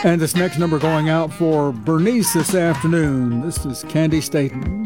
And this next number going out for Bernice this afternoon. This is Candy Staten.